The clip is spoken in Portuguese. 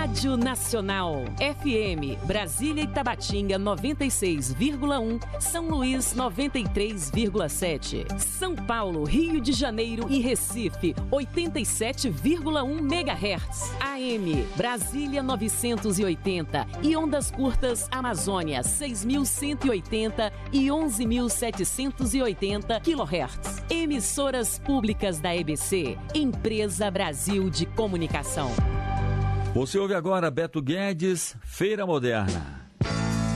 Rádio Nacional, FM, Brasília e Tabatinga 96,1, São Luís 93,7, São Paulo, Rio de Janeiro e Recife 87,1 MHz, AM, Brasília 980 e ondas curtas Amazônia 6.180 e 11.780 kHz. Emissoras públicas da EBC, Empresa Brasil de Comunicação. Você ouve agora Beto Guedes, Feira Moderna.